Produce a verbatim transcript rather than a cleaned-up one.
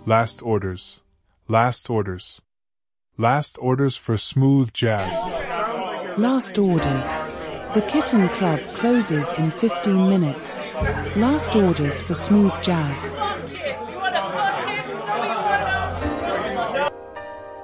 Last orders. Last orders. Last orders for smooth jazz. Last orders. The Kitten Club closes in fifteen minutes. Last orders for smooth jazz.